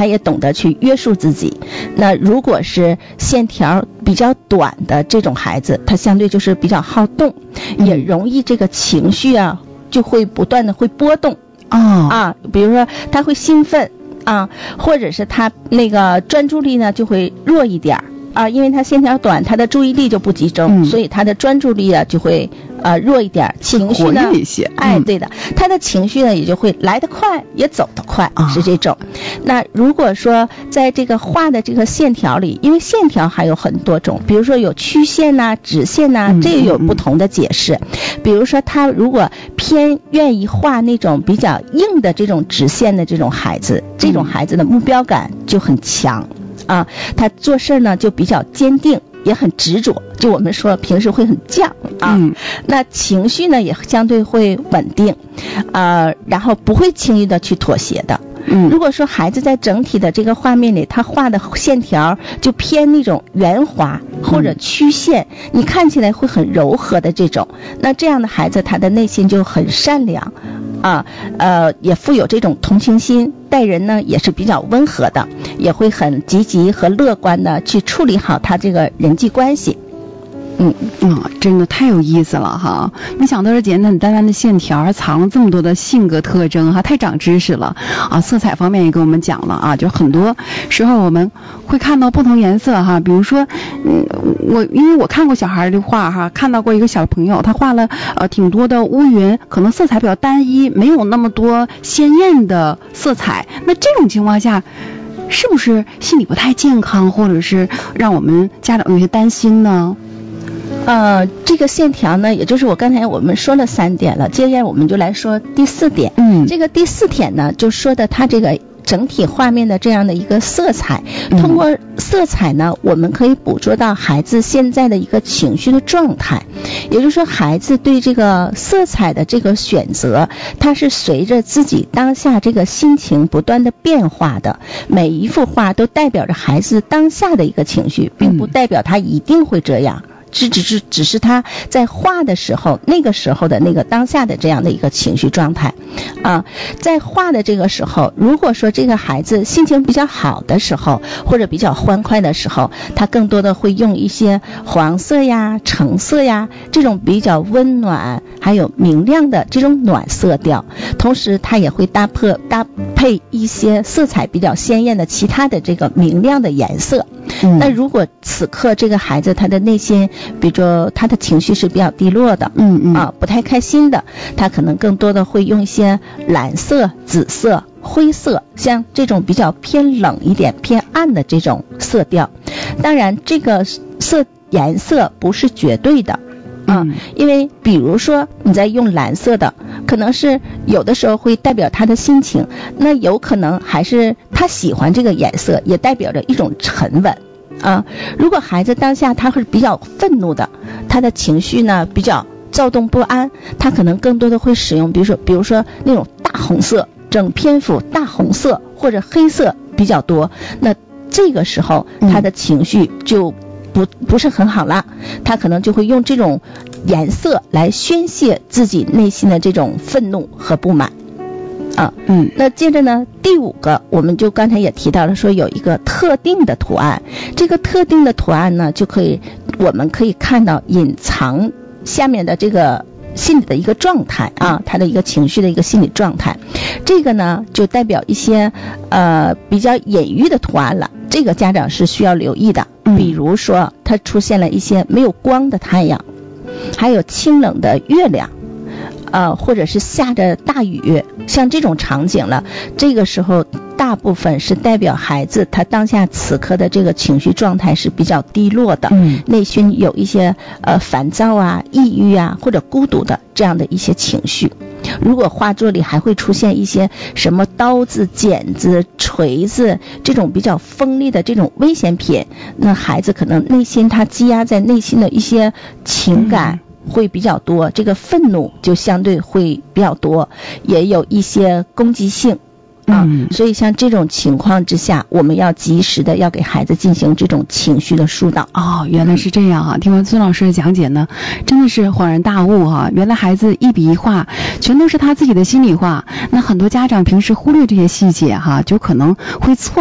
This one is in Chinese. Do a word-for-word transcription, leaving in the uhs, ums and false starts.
他也懂得去约束自己。那如果是线条比较短的这种孩子，他相对就是比较好动，也容易这个情绪啊就会不断的会波动啊、哦、啊，比如说他会兴奋啊，或者是他那个专注力呢就会弱一点啊，因为他线条短，他的注意力就不集中、嗯、所以他的专注力啊就会呃弱一点，情绪呢一些、嗯、 哎对的，他的情绪呢也就会来得快也走得快、啊、是这种。那如果说在这个画的这个线条里，因为线条还有很多种，比如说有曲线呐、啊、直线呐、啊嗯、这有不同的解释、嗯嗯、比如说他如果偏愿意画那种比较硬的这种直线的这种孩子，这种孩子的目标感就很强啊，他做事呢就比较坚定，也很执着，就我们说平时会很犟啊、嗯，那情绪呢也相对会稳定，呃，然后不会轻易的去妥协的。嗯，如果说孩子在整体的这个画面里，他画的线条就偏那种圆滑或者曲线、嗯、你看起来会很柔和的这种，那这样的孩子他的内心就很善良啊，呃，也富有这种同情心，待人呢也是比较温和的，也会很积极和乐观的去处理好他这个人际关系。嗯嗯，真的太有意思了哈！没想到这简简单单的线条藏了这么多的性格特征哈，太长知识了啊！色彩方面也跟我们讲了啊，就很多时候我们会看到不同颜色哈，比如说，嗯，我因为我看过小孩的画哈，看到过一个小朋友他画了呃挺多的乌云，可能色彩比较单一，没有那么多鲜艳的色彩。那这种情况下，是不是心理不太健康，或者是让我们家长有些担心呢？ 呃，这个线条呢，也就是我刚才我们说了三点了，接下来我们就来说第四点。嗯，这个第四点呢，就说的它这个整体画面的这样的一个色彩，通过色彩呢，我们可以捕捉到孩子现在的一个情绪的状态。也就是说，孩子对这个色彩的这个选择，它是随着自己当下这个心情不断的变化的。每一幅画都代表着孩子当下的一个情绪，并不代表他一定会这样。只只是只是他在画的时候，那个时候的那个当下的这样的一个情绪状态啊，在画的这个时候，如果说这个孩子心情比较好的时候，或者比较欢快的时候，他更多的会用一些黄色呀、橙色呀这种比较温暖还有明亮的这种暖色调，同时他也会搭配搭配一些色彩比较鲜艳的其他的这个明亮的颜色。嗯、那如果此刻这个孩子他的内心，比如说他的情绪是比较低落的，嗯嗯啊，不太开心的，他可能更多的会用一些蓝色、紫色、灰色，像这种比较偏冷一点、偏暗的这种色调。当然，这个色颜色不是绝对的。啊，因为比如说你在用蓝色的，可能是有的时候会代表他的心情，那有可能还是他喜欢这个颜色，也代表着一种沉稳啊。如果孩子当下他是比较愤怒的，他的情绪呢比较躁动不安，他可能更多的会使用比如说比如说那种大红色，整篇幅大红色或者黑色比较多，那这个时候他的情绪就不不是很好了，他可能就会用这种颜色来宣泄自己内心的这种愤怒和不满啊。嗯，那接着呢，第五个我们就刚才也提到了，说有一个特定的图案，这个特定的图案呢，就可以我们可以看到隐藏下面的这个心理的一个状态啊，他的一个情绪的一个心理状态。这个呢就代表一些呃比较隐喻的图案了，这个家长是需要留意的。比如说它出现了一些没有光的太阳，还有清冷的月亮，呃或者是下着大雨，像这种场景了，这个时候大部分是代表孩子他当下此刻的这个情绪状态是比较低落的，嗯，内心有一些呃烦躁啊、抑郁啊或者孤独的这样的一些情绪。如果画作里还会出现一些什么刀子、剪子、锤子这种比较锋利的这种危险品，那孩子可能内心他积压在内心的一些情感会比较多，这个愤怒就相对会比较多，也有一些攻击性啊，嗯，所以像这种情况之下，我们要及时的要给孩子进行这种情绪的疏导。 哦，原来是这样啊！听完孙老师的讲解呢，真的是恍然大悟哈，啊！原来孩子一笔一画全都是他自己的心里话，那很多家长平时忽略这些细节哈，就可能会错